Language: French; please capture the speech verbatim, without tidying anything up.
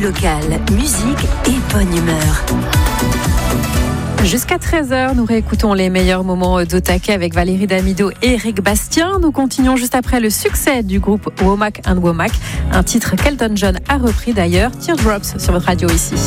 locale, musique et bonne humeur. Jusqu'à treize heures, nous réécoutons les meilleurs moments d'Otake avec Valérie Damido et Eric Bastien. Nous continuons juste après le succès du groupe Womack and Womack, un titre qu'Elton John a repris d'ailleurs, Teardrops sur votre radio ici.